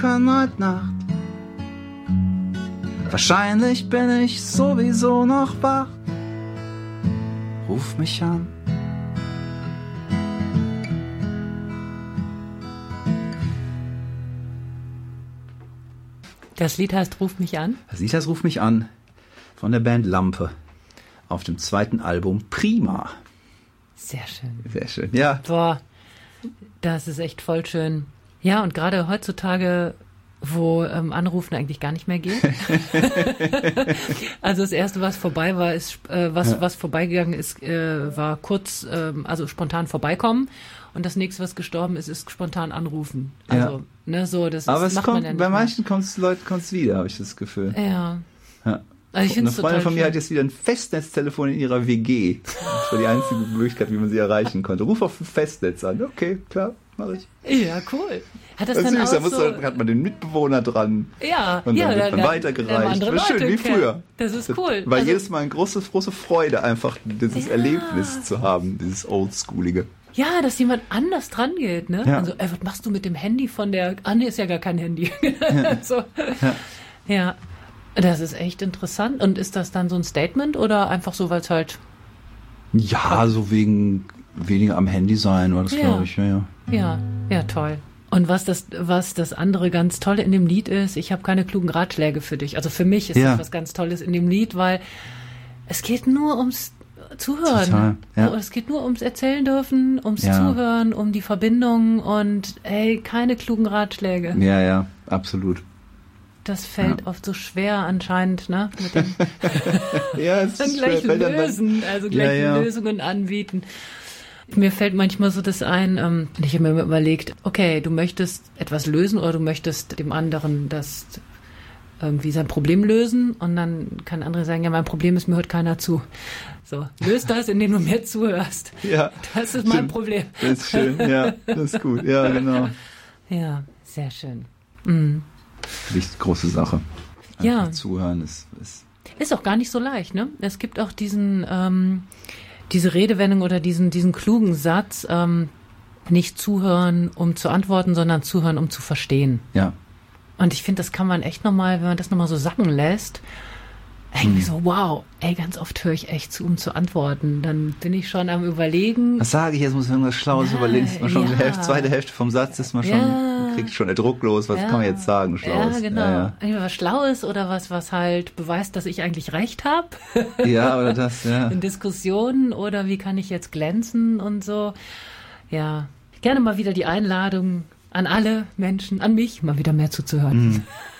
können heute Nacht. Wahrscheinlich bin ich sowieso noch wach. Ruf mich an. Das Lied heißt Ruf mich an? Das Lied heißt Ruf mich an von der Band Lampe auf dem zweiten Album Prima. Sehr schön. Sehr schön, ja. Boah, das ist echt voll schön. Ja, und gerade heutzutage, wo Anrufen eigentlich gar nicht mehr geht. Also das Erste, was vorbei war, ist, was vorbeigegangen ist, war kurz, also spontan vorbeikommen. Und das nächste, was gestorben ist, ist spontan anrufen. Also, ne, so, das aber ist, es macht kommt, man ja nicht bei mehr. manchen Leuten kommt es wieder, habe ich das Gefühl. Ja. Ja. Also ich Eine find's Freundin total von mir schön. hat jetzt wieder ein Festnetztelefon in ihrer WG. Das war die einzige Möglichkeit, wie man sie erreichen konnte. Ruf auf ein Festnetz an. Okay, klar, mache ich. Ja, cool. Hat das Das ist dann süß, auch da hat man den Mitbewohner dran. Ja, Und dann wird man dann weitergereicht. andere Das ist schön, Leute wie kennen. früher. Das ist cool. War Also- jedes Mal eine große Freude, einfach dieses Ja. Erlebnis zu haben, dieses Oldschoolige. Ja, dass jemand anders dran geht, ne? Ja. Also, was machst du mit dem Handy von der... Ah, nee, ist ja gar kein Handy. So. Ja, das ist echt interessant. Und ist das dann so ein Statement oder einfach so, weil es halt... Ja, so weniger am Handy sein, war das, Ja. glaube ich. Ja, toll. Und was das andere ganz Tolle in dem Lied ist, ich habe keine klugen Ratschläge für dich. Also für mich ist Ja. das was ganz Tolles in dem Lied, weil es geht nur ums Zuhören. Total, ja. Es geht nur ums Erzählen dürfen, ums Ja. Zuhören, um die Verbindung und keine klugen Ratschläge. Ja, absolut. Das fällt oft so schwer anscheinend, ne? Mit dem Ja, es dann ist gleich schwer, weil lösen, also gleich Ja. Lösungen anbieten. Mir fällt manchmal so das ein, ich habe mir immer überlegt, okay, du möchtest etwas lösen oder du möchtest dem anderen das irgendwie sein Problem lösen und dann kann der andere sagen, ja, mein Problem ist, mir hört keiner zu. So, löst das, indem du mir zuhörst. Ja, Das ist mein stimmt. Problem. Das ist schön, ja, das ist gut. Ja, genau. Ja, sehr schön. Mhm. Richtig große Sache. Ja. Einfach zuhören ist Ist auch gar nicht so leicht, ne? Es gibt auch diese Redewendung oder diesen klugen Satz, nicht zuhören, um zu antworten, sondern zuhören, um zu verstehen. ja. Und ich finde, das kann man echt nochmal, wenn man das nochmal so sacken lässt, irgendwie so, wow, ganz oft höre ich echt zu, um zu antworten. Dann bin ich schon am Überlegen. Was sage ich jetzt? Muss ich irgendwas Schlaues Ja, überlegen? Ist man schon ja. die zweite Hälfte vom Satz ist man schon, Ja. kriegt schon der Druck los. Was kann man jetzt sagen, Schlaues? Ja, genau. Entweder was Schlaues oder was halt beweist, dass ich eigentlich recht habe. Ja, oder das, ja. In Diskussionen oder wie kann ich jetzt glänzen und so. Ja, gerne mal wieder die Einladung an alle Menschen, an mich, mal wieder mehr zuzuhören.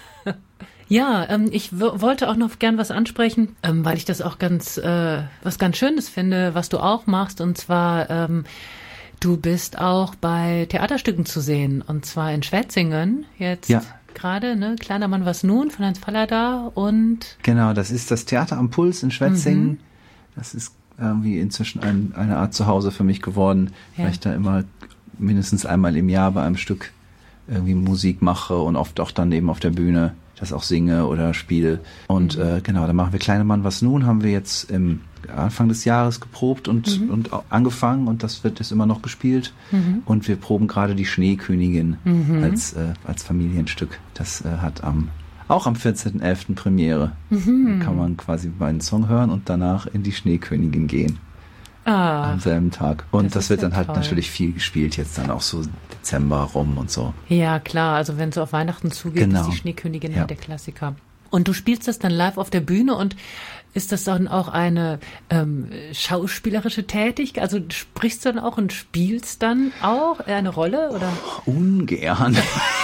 Ja, ich wollte auch noch gern was ansprechen, weil ich das auch was ganz Schönes finde, was du auch machst. Und zwar, du bist auch bei Theaterstücken zu sehen. Und zwar in Schwetzingen jetzt Ja. gerade, ne? Kleiner Mann, was nun? Von Hans Fallada und... Genau, das ist das Theater am Puls in Schwetzingen. Das ist irgendwie inzwischen eine Art Zuhause für mich geworden, Ja. weil ich da immer mindestens einmal im Jahr bei einem Stück irgendwie Musik mache und oft auch dann eben auf der Bühne das auch singe oder spiele. Und genau, da machen wir Kleine Mann, was nun, haben wir jetzt im Anfang des Jahres geprobt und auch angefangen und das wird jetzt immer noch gespielt. Und wir proben gerade die Schneekönigin als Familienstück. Das hat auch am 14.11. Premiere. Da kann man quasi meinen Song hören und danach in die Schneekönigin gehen. Am selben Tag. Und das das ist wird ja dann halt toll. natürlich viel gespielt, jetzt dann auch so Dezember rum und so. Ja, klar, also wenn es so auf Weihnachten zugeht, Genau. ist die Schneekönigin Ja. halt der Klassiker. Und du spielst das dann live auf der Bühne und ist das dann auch eine schauspielerische Tätigkeit? Also sprichst du dann auch und spielst dann auch eine Rolle? Oder? Ungern.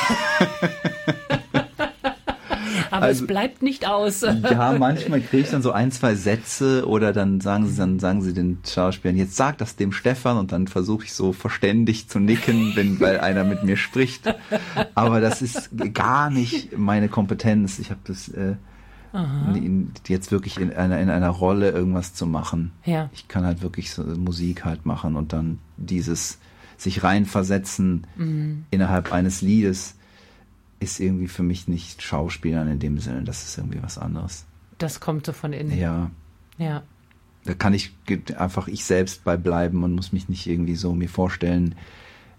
Aber Also- es bleibt nicht aus. Ja, manchmal kriege ich dann so ein, zwei Sätze oder dann sagen sie den Schauspielern, jetzt sag das dem Stefan und dann versuche ich so verständig zu nicken, weil einer mit mir spricht. Aber das ist gar nicht meine Kompetenz. Ich habe das jetzt wirklich in einer Rolle irgendwas zu machen. Ja. Ich kann halt wirklich so Musik halt machen und dann dieses sich reinversetzen innerhalb eines Liedes ist irgendwie für mich nicht Schauspielern in dem Sinne. Das ist irgendwie was anderes. Das kommt so von innen. Ja, Ja. da kann ich einfach ich selbst bei bleiben und muss mich nicht irgendwie so mir vorstellen,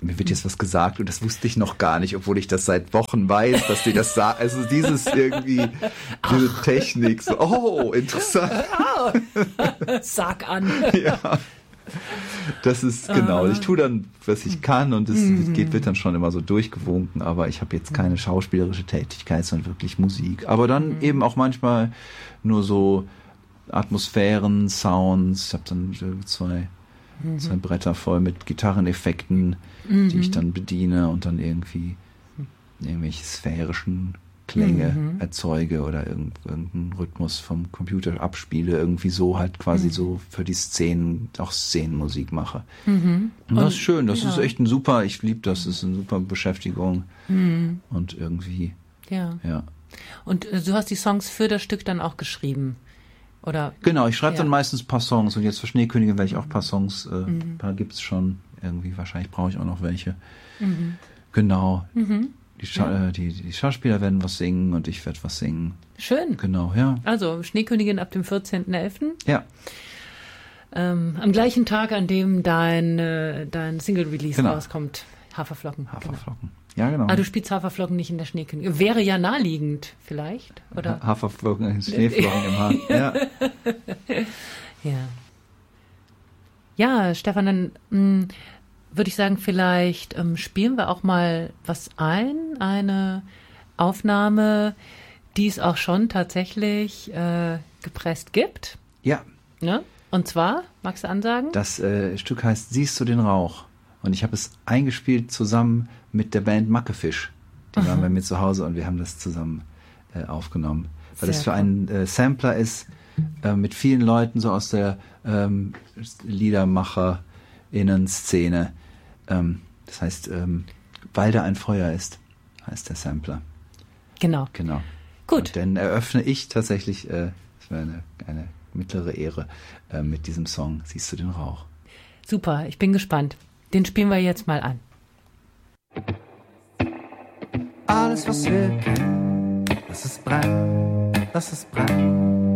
mir wird jetzt was gesagt und das wusste ich noch gar nicht, obwohl ich das seit Wochen weiß, dass die das sagen. Also dieses irgendwie, diese Technik, so, oh, interessant. Sag an. Ja. Das ist, genau, ich tue dann, was ich kann und es wird dann schon immer so durchgewunken, aber ich habe jetzt keine schauspielerische Tätigkeit, sondern wirklich Musik. Aber dann eben auch manchmal nur so Atmosphären, Sounds. Ich habe dann zwei Bretter voll mit Gitarreneffekten, die ich dann bediene und dann irgendwie irgendwelche sphärischen Klänge erzeuge oder irgendeinen Rhythmus vom Computer abspiele, irgendwie so halt quasi so für die Szenen, auch Szenenmusik mache. Und das ist schön, das ist echt ich liebe das, ist eine super Beschäftigung und irgendwie, ja. Und du hast die Songs für das Stück dann auch geschrieben, oder? Genau, ich schreibe dann meistens ein paar Songs und jetzt für Schneekönigin werde ich auch ein paar Songs, ein paar gibt's schon, irgendwie, wahrscheinlich brauche ich auch noch welche. Genau. Die Schauspieler werden was singen und ich werde was singen. Schön. Genau, ja. Also Schneekönigin ab dem 14.11. Ja. Am gleichen Tag, an dem dein Single-Release rauskommt. Haferflocken. Ja, genau. Ah, du spielst Haferflocken nicht in der Schneekönigin. Wäre ja naheliegend, vielleicht, oder? Haferflocken, Schneeflocken im Haar. Ja. Ja, Stefan, dann würde ich sagen, vielleicht spielen wir auch mal was ein, eine Aufnahme, die es auch schon tatsächlich gepresst gibt. Ja. Ne? Und zwar, magst du ansagen? Das Stück heißt Siehst du den Rauch? Und ich habe es eingespielt zusammen mit der Band Mackefisch. Die waren bei mir zu Hause und wir haben das zusammen aufgenommen. Weil das für einen Sampler ist, mit vielen Leuten so aus der LiedermacherInnen-Szene. Das heißt, weil da ein Feuer ist, heißt der Sampler. Genau. Gut. Und dann eröffne ich tatsächlich, das wäre eine mittlere Ehre, mit diesem Song Siehst du den Rauch? Super, ich bin gespannt. Den spielen wir jetzt mal an. Alles, was wir kennen, lass es brennen, lass es brennen.